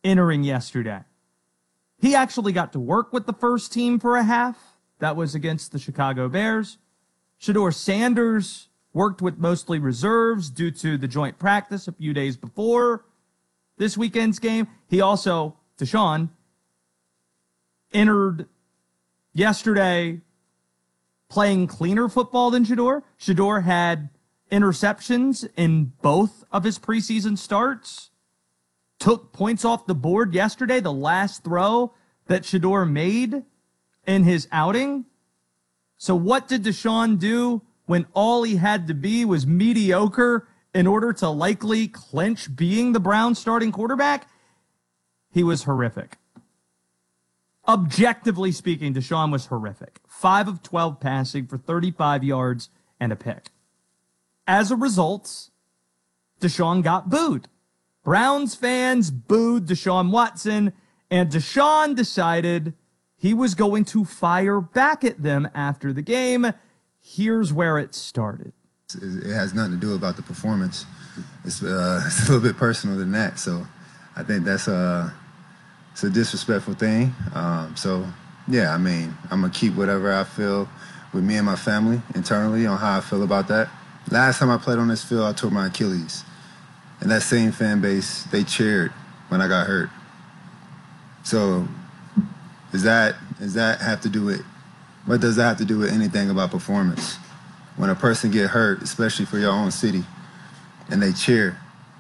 entering yesterday. He actually got to work with the first team for a half. That was against the Chicago Bears. Shedeur Sanders worked with mostly reserves due to the joint practice a few days before this weekend's game. He also, Deshaun, entered yesterday playing cleaner football than Shedeur. Shedeur had interceptions in both of his preseason starts. Took points off the board yesterday, the last throw that Shedeur made in his outing. So what did Deshaun do when all he had to be was mediocre in order to likely clinch being the Browns starting quarterback? He was horrific. Objectively speaking, Deshaun was horrific. 5 of 12 passing for 35 yards and a pick. As a result, Deshaun got booed. Browns fans booed Deshaun Watson, and Deshaun decided he was going to fire back at them after the game. Here's where it started. It has nothing to do about the performance. It's a little bit personal than that. So I think it's a disrespectful thing. Yeah, I mean, I'm going to keep whatever I feel with me and my family internally on how I feel about that. Last time I played on this field, I tore my Achilles. And that same fan base, they cheered when I got hurt. So does that have to do with, what does that have to do with anything about performance? When a person get hurt, especially for your own city, and they cheer.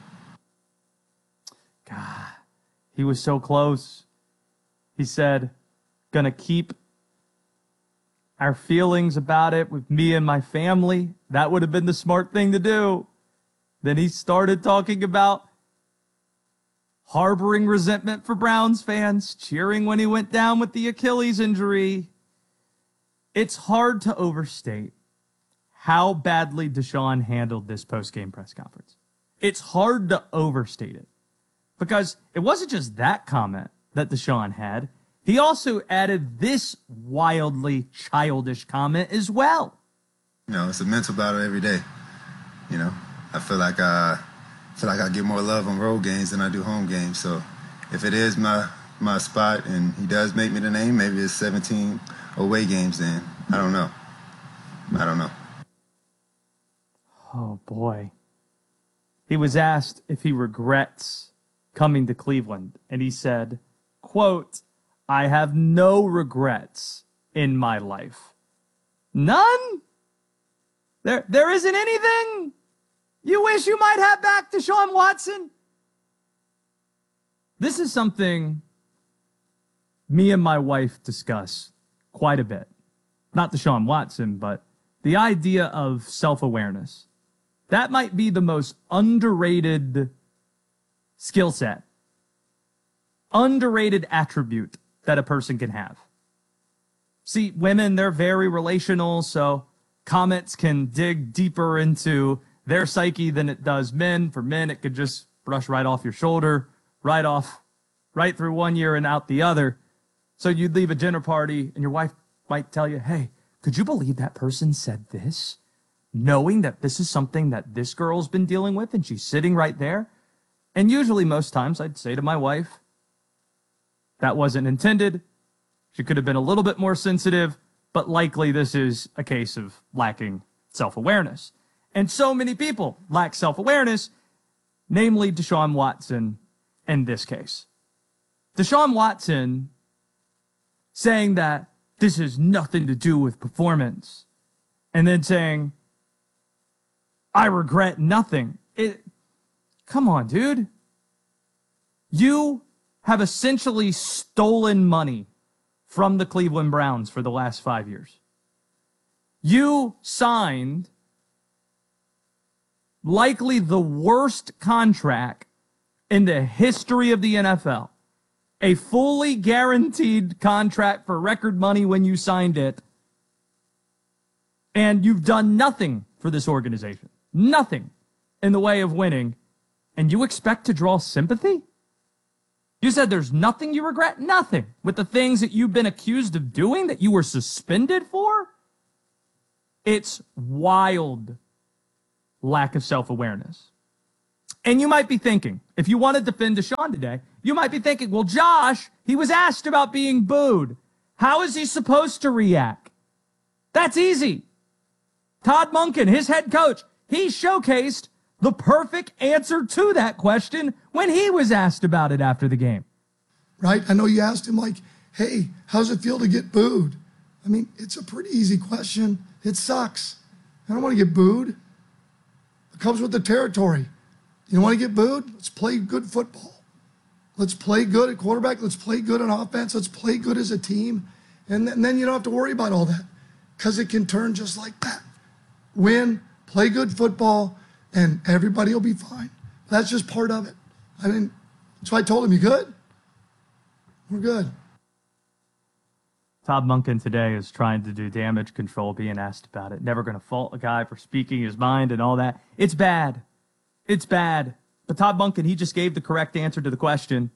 God, he was so close. He said, gonna keep our feelings about it with me and my family. That would have been the smart thing to do. Then he started talking about harboring resentment for Browns fans, cheering when he went down with the Achilles injury. It's hard to overstate how badly Deshaun handled this post-game press conference. It's hard to overstate it because it wasn't just that comment that Deshaun had. He also added this wildly childish comment as well. You know, it's a mental battle every day. You know, I feel like I get more love on road games than I do home games. So if it is my spot and he does make me the name, maybe it's 17 away games then. I don't know. Oh, boy. He was asked if he regrets coming to Cleveland, and he said, quote, "I have no regrets in my life." None? There isn't anything you wish you might have back, Deshaun Watson? This is something me and my wife discuss quite a bit. Not Deshaun Watson, but the idea of self-awareness. That might be the most underrated skill set, underrated attribute that a person can have. See, women, they're very relational, so comments can dig deeper into their psyche than it does men. For men, it could just brush right off your shoulder, right through one ear and out the other. So you'd leave a dinner party and your wife might tell you, "Hey, could you believe that person said this?" Knowing that this is something that this girl's been dealing with and she's sitting right there. And usually most times I'd say to my wife, that wasn't intended. She could have been a little bit more sensitive, but likely this is a case of lacking self-awareness. And so many people lack self-awareness, namely Deshaun Watson in this case. Deshaun Watson saying that this has nothing to do with performance and then saying, "I regret nothing." Come on, dude. You have essentially stolen money from the Cleveland Browns for the last 5 years. You signed likely the worst contract in the history of the NFL. A fully guaranteed contract for record money when you signed it. And you've done nothing for this organization. Nothing in the way of winning. And you expect to draw sympathy? You said there's nothing you regret? Nothing. With the things that you've been accused of doing that you were suspended for? It's wild lack of self-awareness. And you might be thinking, if you want to defend Deshaun today, you might be thinking, well, Josh, he was asked about being booed. How is he supposed to react? That's easy. Todd Monken, his head coach, he showcased the perfect answer to that question when he was asked about it after the game. Right? I know you asked him, like, hey, how's it feel to get booed? I mean, it's a pretty easy question. It sucks. I don't want to get booed. It comes with the territory. You don't want to get booed? Let's play good football. Let's play good at quarterback. Let's play good on offense. Let's play good as a team. And then you don't have to worry about all that because it can turn just like that. Win, play good football, and everybody will be fine. That's just part of it. I mean, so I told him, you good? We're good. Todd Monken today is trying to do damage control, being asked about it. Never going to fault a guy for speaking his mind and all that. It's bad. It's bad. But Todd Monken, he just gave the correct answer to the question.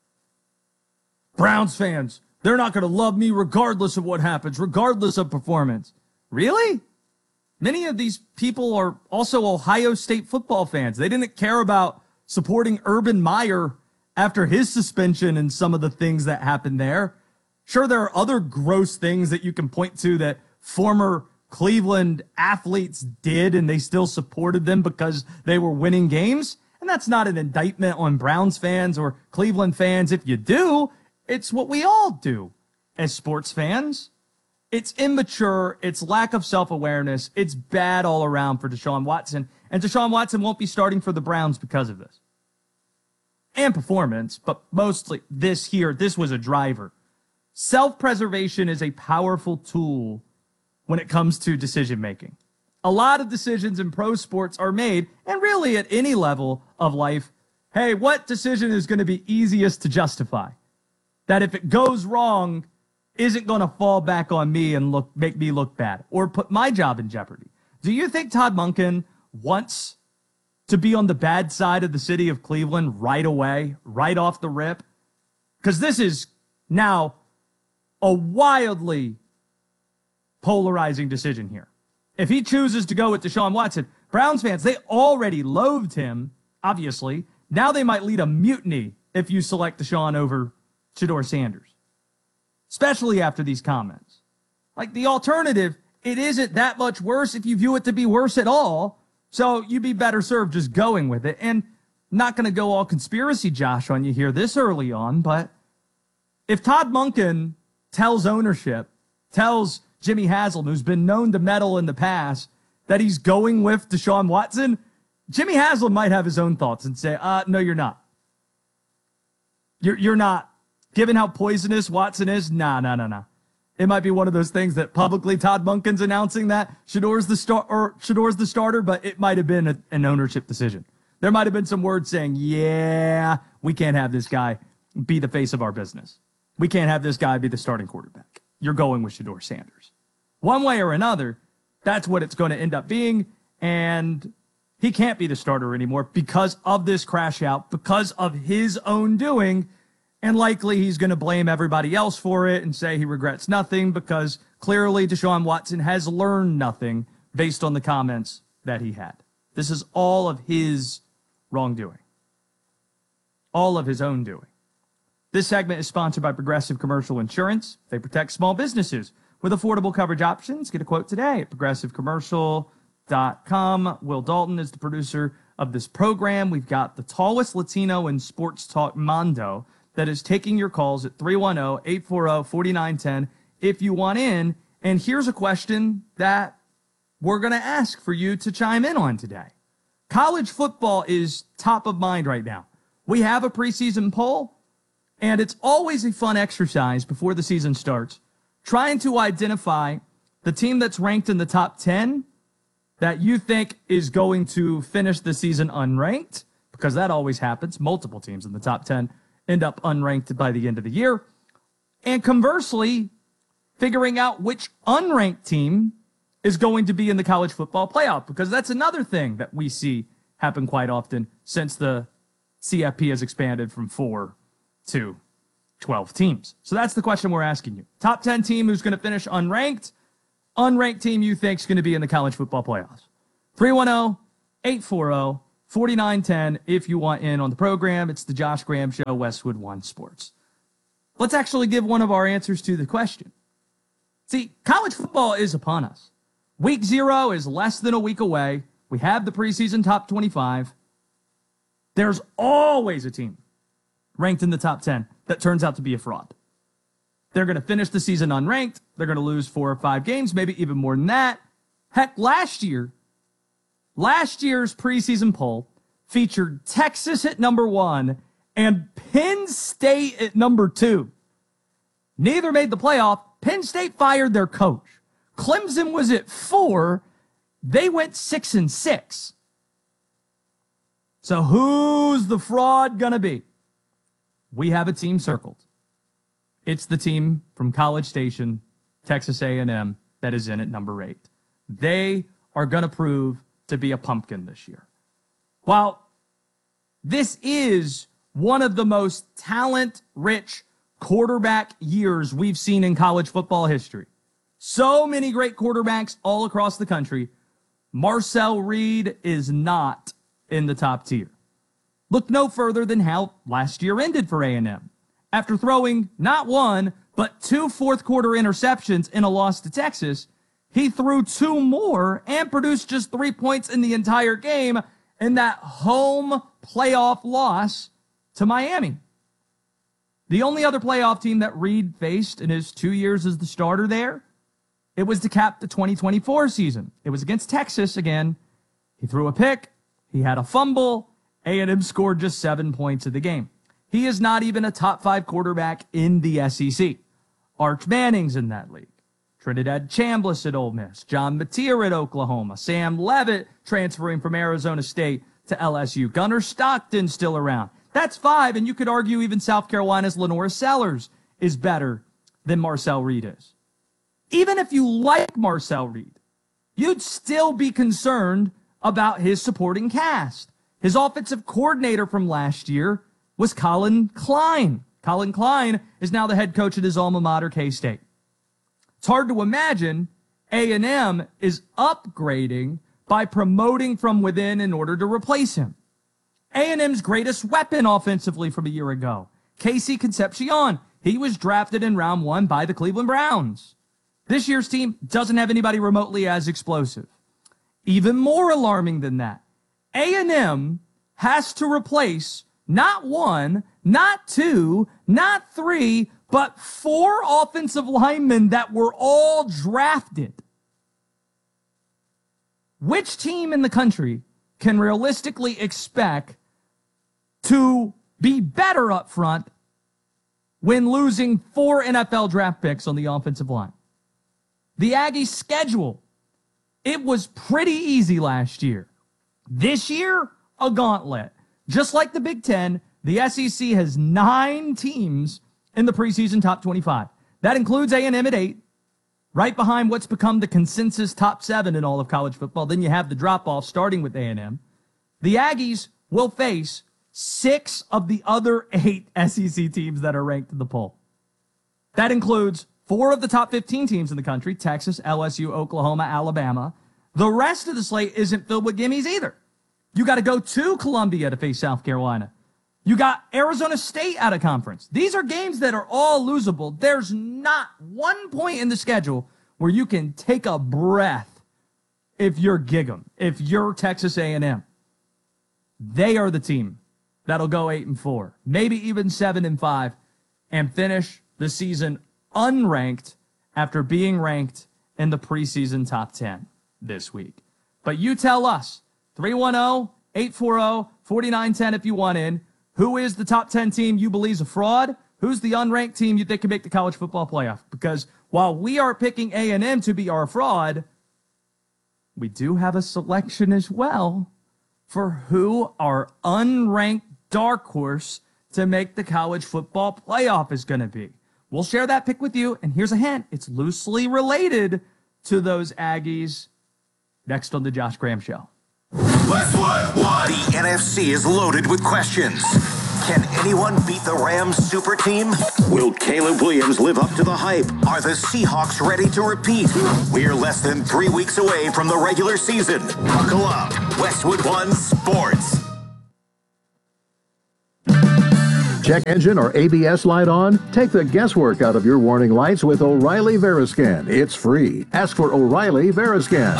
Browns fans, they're not going to love me regardless of what happens, regardless of performance. Really? Many of these people are also Ohio State football fans. They didn't care about supporting Urban Meyer after his suspension and some of the things that happened there. Sure, there are other gross things that you can point to that former Cleveland athletes did, and they still supported them because they were winning games. And that's not an indictment on Browns fans or Cleveland fans. If you do, it's what we all do as sports fans. It's immature. It's lack of self-awareness. It's bad all around for Deshaun Watson. And Deshaun Watson won't be starting for the Browns because of this. And performance, but mostly this was a driver. Self-preservation is a powerful tool when it comes to decision-making. A lot of decisions in pro sports are made, and really at any level of life, hey, what decision is going to be easiest to justify? That if it goes wrong, isn't going to fall back on me and make me look bad or put my job in jeopardy. Do you think Todd Monken wants to be on the bad side of the city of Cleveland right away, right off the rip? Because this is now a wildly polarizing decision here. If he chooses to go with Deshaun Watson, Browns fans, they already loathed him, obviously. Now they might lead a mutiny if you select Deshaun over Shedeur Sanders, especially after these comments. Like the alternative, it isn't that much worse if you view it to be worse at all. So you'd be better served just going with it. And not going to go all conspiracy Josh on you here this early on, but if Todd Monken tells ownership, tells Jimmy Haslam, who's been known to meddle in the past, that he's going with Deshaun Watson, Jimmy Haslam might have his own thoughts and say, no, you're not. You're not. Given how poisonous Watson is, nah. It might be one of those things that publicly Todd Monken's announcing that Shedeur's the starter, but it might have been an ownership decision. There might have been some words saying, yeah, we can't have this guy be the face of our business. We can't have this guy be the starting quarterback. You're going with Shedeur Sanders. One way or another, that's what it's going to end up being, and he can't be the starter anymore because of this crash out, because of his own doing, and likely he's going to blame everybody else for it and say he regrets nothing because clearly Deshaun Watson has learned nothing based on the comments that he had. This is all of his wrongdoing, all of his own doing. This segment is sponsored by Progressive Commercial Insurance. They protect small businesses with affordable coverage options. Get a quote today at progressivecommercial.com. Will Dalton is the producer of this program. We've got the tallest Latino in sports talk, Mondo, that is taking your calls at 310-840-4910 if you want in. And here's a question that we're going to ask for you to chime in on today. College football is top of mind right now. We have a preseason poll, and it's always a fun exercise before the season starts, trying to identify the team that's ranked in the top 10 that you think is going to finish the season unranked, because that always happens. Multiple teams in the top 10 end up unranked by the end of the year. And conversely, figuring out which unranked team is going to be in the college football playoff, because that's another thing that we see happen quite often since the CFP has expanded from 4 to 12 teams. So that's the question we're asking you. Top 10 team who's going to finish unranked. Unranked team you think is going to be in the college football playoffs. 310-840-4910. 4910 if you want in on the program. It's the Josh Graham Show, Westwood One Sports. Let's actually give one of our answers to the question. See, college football is upon us. Week 0 is less than a week away. We have the preseason top 25. There's always a team ranked in the top 10 that turns out to be a fraud. They're going to finish the season unranked. They're going to lose 4 or 5 games, maybe even more than that. Heck, last year's preseason poll featured Texas at number 1 and Penn State at number 2. Neither made the playoff. Penn State fired their coach. Clemson was at 4. They went 6-6. So who's the fraud going to be? We have a team circled. It's the team from College Station, Texas A&M, that is in at number 8. They are going to prove to be a pumpkin this year. While this is one of the most talent-rich quarterback years we've seen in college football history, so many great quarterbacks all across the country, Marcel Reed is not in the top tier. Look no further than how last year ended for A&M. After throwing not 1, but 2 fourth-quarter interceptions in a loss to Texas, he threw 2 more and produced just 3 points in the entire game in that home playoff loss to Miami. The only other playoff team that Reed faced in his 2 years as the starter there, it was to cap the 2024 season. It was against Texas again. He threw a pick. He had a fumble. A&M scored just 7 points of the game. He is not even a top 5 quarterback in the SEC. Arch Manning's in that league. Trinidad Chambliss at Ole Miss. John Mateer at Oklahoma. Sam Levitt transferring from Arizona State to LSU. Gunnar Stockton still around. That's 5, and you could argue even South Carolina's Lenora Sellers is better than Marcel Reed is. Even if you like Marcel Reed, you'd still be concerned about his supporting cast. His offensive coordinator from last year was Colin Klein. Colin Klein is now the head coach at his alma mater, K-State. It's hard to imagine A&M is upgrading by promoting from within in order to replace him. A&M's greatest weapon offensively from a year ago, Casey Concepcion. He was drafted in round 1 by the Cleveland Browns. This year's team doesn't have anybody remotely as explosive. Even more alarming than that, A&M has to replace not 1, not 2, not 3, but 4 offensive linemen that were all drafted. Which team in the country can realistically expect to be better up front when losing 4 NFL draft picks on the offensive line? The Aggies' schedule, it was pretty easy last year. This year, a gauntlet. Just like the Big Ten, the SEC has 9 teams in the preseason top 25. That includes A&M at 8, right behind what's become the consensus top 7 in all of college football. Then you have the drop-off starting with A&M. The Aggies will face 6 of the other 8 SEC teams that are ranked in the poll. That includes 4 of the top 15 teams in the country, Texas, LSU, Oklahoma, Alabama. The rest of the slate isn't filled with gimmies either. You got to go to Columbia to face South Carolina. You got Arizona State out of conference. These are games that are all losable. There's not one point in the schedule where you can take a breath if you're Gig'em, if you're Texas A&M. They are the team that'll go 8-4, maybe even 7-5, and finish the season unranked after being ranked in the preseason top 10 this week. But you tell us, 310-840-4910 if you want in. Who is the top 10 team you believe is a fraud? Who's the unranked team you think can make the college football playoff? Because while we are picking A&M to be our fraud, we do have a selection as well for who our unranked dark horse to make the college football playoff is going to be. We'll share that pick with you, and here's a hint. It's loosely related to those Aggies next on the Josh Graham Show. Westwood One. The NFC is loaded with questions. Can anyone beat the Rams super team? Will Caleb Williams live up to the hype? Are the Seahawks ready to repeat? We're less than 3 weeks away from the regular season. Buckle up. Westwood One Sports. Check engine or ABS light on? Take the guesswork out of your warning lights with O'Reilly Veriscan. It's free. Ask for O'Reilly Veriscan.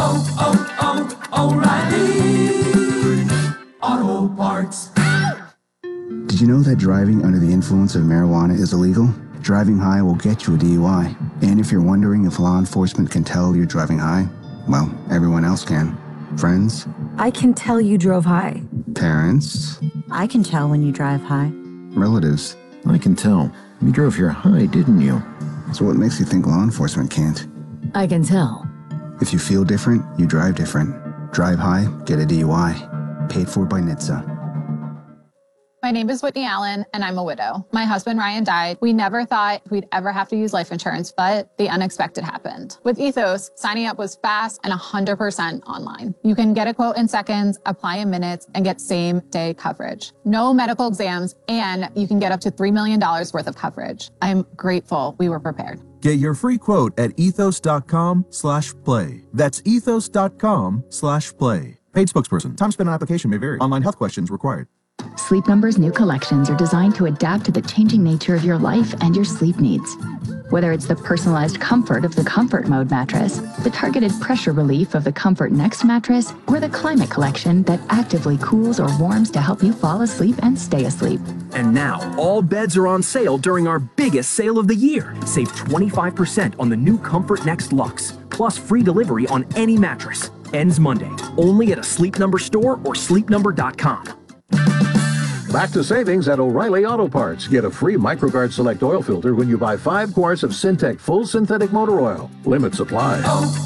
O'Reilly Auto Parts. Did you know that driving under the influence of marijuana is illegal? Driving high will get you a DUI. And if you're wondering if law enforcement can tell you're driving high, well, everyone else can. Friends? I can tell you drove high. Parents? I can tell when you drive high. Relatives? I can tell. You drove here high, didn't you? So what makes you think law enforcement can't? I can tell. If you feel different, you drive different. Drive high, get a DUI. Paid for by NHTSA. My name is Whitney Allen, and I'm a widow. My husband, Ryan, died. We never thought we'd ever have to use life insurance, but the unexpected happened. With Ethos, signing up was fast and 100% online. You can get a quote in seconds, apply in minutes, and get same-day coverage. No medical exams, and you can get up to $3 million worth of coverage. I'm grateful we were prepared. Get your free quote at ethos.com/play. That's ethos.com/play. Paid spokesperson. Time spent on application may vary. Online health questions required. Sleep Number's new collections are designed to adapt to the changing nature of your life and your sleep needs. Whether it's the personalized comfort of the Comfort Mode mattress, the targeted pressure relief of the Comfort Next mattress, or the Climate Collection that actively cools or warms to help you fall asleep and stay asleep. And now, all beds are on sale during our biggest sale of the year. Save 25% on the new Comfort Next Luxe, plus free delivery on any mattress. Ends Monday, only at a Sleep Number store or sleepnumber.com. Back to savings at O'Reilly Auto Parts. Get a free MicroGuard Select oil filter when you buy 5 quarts of Syntec full synthetic motor oil. Limit supply.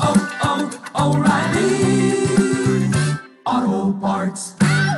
O'Reilly Auto Parts.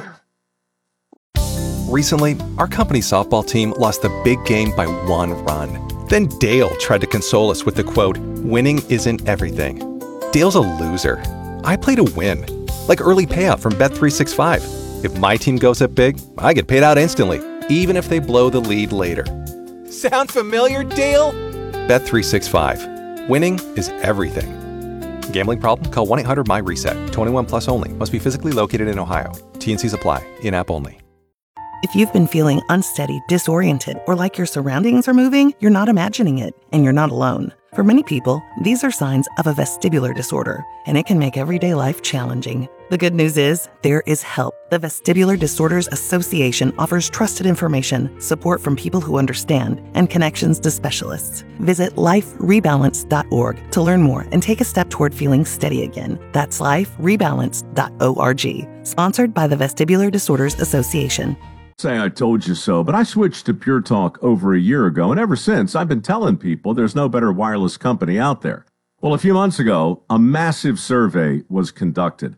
Recently, our company softball team lost the big game by 1 run. Then Dale tried to console us with the quote, "Winning isn't everything." Dale's a loser. I play to win. Like early payout from Bet365. If my team goes up big, I get paid out instantly, even if they blow the lead later. Sound familiar, Dale? Bet365. Winning is everything. Gambling problem? Call 1-800-MY-RESET. 21 plus only. Must be physically located in Ohio. T&Cs apply. In-app only. If you've been feeling unsteady, disoriented, or like your surroundings are moving, you're not imagining it, and you're not alone. For many people, these are signs of a vestibular disorder, and it can make everyday life challenging. The good news is, there is help. The Vestibular Disorders Association offers trusted information, support from people who understand, and connections to specialists. Visit liferebalance.org to learn more and take a step toward feeling steady again. That's liferebalance.org. Sponsored by the Vestibular Disorders Association. Say I told you so, but I switched to Pure Talk over a year ago, and ever since, I've been telling people there's no better wireless company out there. Well, a few months ago, a massive survey was conducted.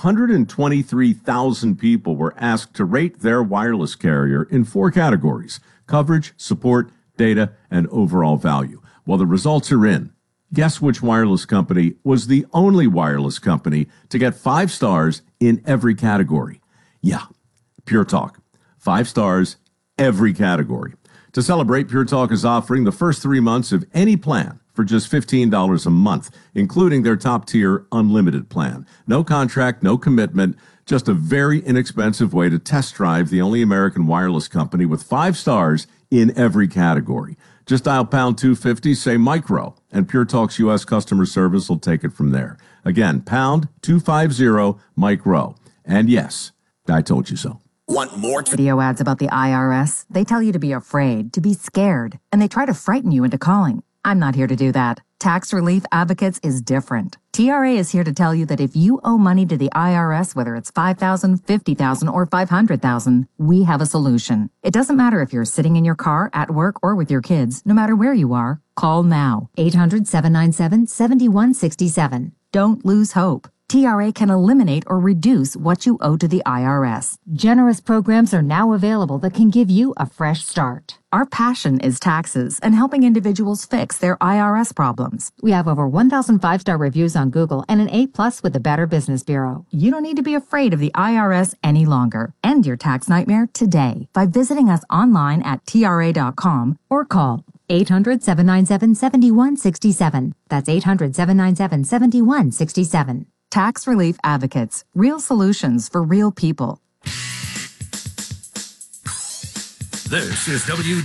123,000 people were asked to rate their wireless carrier in 4 categories: coverage, support, data, and overall value. Well, the results are in. Guess which wireless company was the only wireless company to get 5 stars in every category? Yeah, Pure Talk. 5 stars, every category. To celebrate, Pure Talk is offering the first 3 months of any plan for just $15 a month, including their top-tier unlimited plan. No contract, no commitment, just a very inexpensive way to test drive the only American wireless company with 5 stars in every category. Just dial pound 250, say micro, and Pure Talk's U.S. customer service will take it from there. Again, pound 250 micro. And yes, I told you so. Want more video ads about the IRS? They tell you to be afraid, to be scared, and they try to frighten you into calling. I'm not here to do that. Tax Relief Advocates is different. TRA is here to tell you that if you owe money to the IRS, whether it's $5,000, $50,000, or $500,000, we have a solution. It doesn't matter if you're sitting in your car, at work, or with your kids. No matter where you are, call now. 800-797-7167. Don't lose hope. TRA can eliminate or reduce what you owe to the IRS. Generous programs are now available that can give you a fresh start. Our passion is taxes and helping individuals fix their IRS problems. We have over 1,000 5-star reviews on Google and an A+ with the Better Business Bureau. You don't need to be afraid of the IRS any longer. End your tax nightmare today by visiting us online at TRA.com or call 800-797-7167. That's 800-797-7167. Tax Relief Advocates. Real solutions for real people. This is